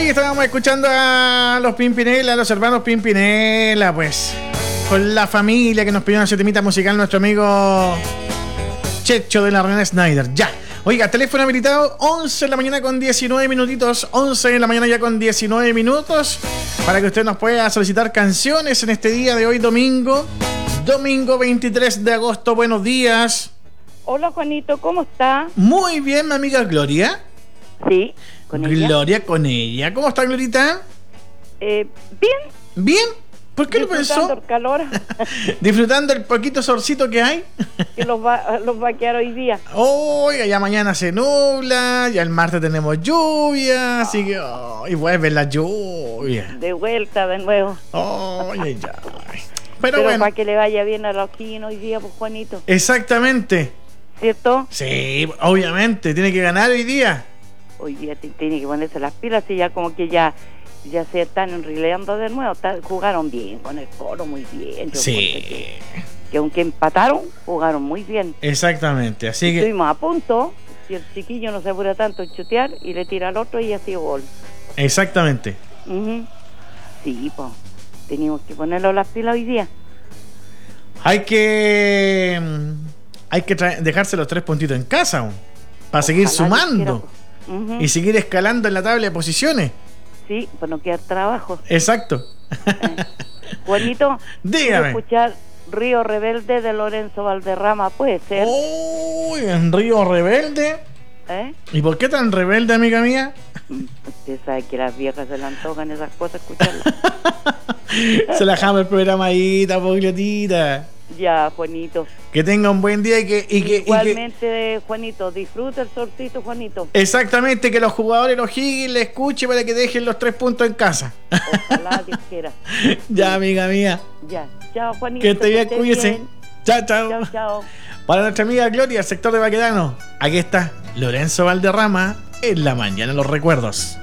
Ahí estábamos escuchando a los Pimpinela, a los hermanos Pimpinela, pues. Con la familia que nos pidió una setemita musical nuestro amigo Checho de la René Snyder. Ya. Oiga, teléfono habilitado 11 de la mañana con 19 minutitos. 11 de la mañana ya con 19 minutos. Para que usted nos pueda solicitar canciones en este día de hoy, domingo. Domingo 23 de agosto. Buenos días. Hola, Juanito, ¿cómo está? Muy bien, mi amiga Gloria. Sí, con ella. Gloria con ella. ¿Cómo está, Glorita? Bien. ¿Bien? ¿Por qué lo Disfrutando pensó? el calor Disfrutando el poquito solcito que hay. que los va a quedar hoy día. Oiga, ya mañana se nubla, ya el martes tenemos lluvia, así que y vuelve la lluvia. De vuelta de nuevo. Ay. Pero Bueno, para que le vaya bien a los O'Higgins hoy día, pues, Juanito. exactamente. ¿Cierto? Sí, obviamente, tiene que ganar hoy día. Hoy día tiene que ponerse las pilas y ya como que ya se están enrileando de nuevo. Jugaron bien con el Coro, muy bien. Yo Sí. que aunque empataron, jugaron muy bien. Exactamente, así que Estuvimos a punto, si el chiquillo no se apura tanto en chutear y le tira al otro y así gol. exactamente. Sí, pues, teníamos que ponerlo las pilas hoy día. Hay que dejarse los 3 puntitos en casa para seguir sumando y seguir escalando en la tabla de posiciones. Sí, pues no queda trabajo. Exacto. Juanito, dígame. quiero escuchar Río Rebelde de Lorenzo Valderrama, ¿puede ser? Uy, en Río Rebelde. ¿Y por qué tan rebelde, amiga mía? Usted sabe que las viejas se le antojan esas cosas, escucharlas. Se la dejamos el programa ahí, pogliotita. Ya, Juanito. Que tenga un buen día y que igualmente, Juanito, disfruta el solcito, Juanito. Exactamente, que los jugadores, los Higgins, le escuchen para que dejen los 3 puntos en casa. Ojalá Dios quiera. Ya, amiga mía. Ya, chao, Juanito. Que esté bien, cuídese. Chao, chao. Chao, chao. Para nuestra amiga Gloria, sector de Baquedano, aquí está Lorenzo Valderrama en La Mañana de los Recuerdos.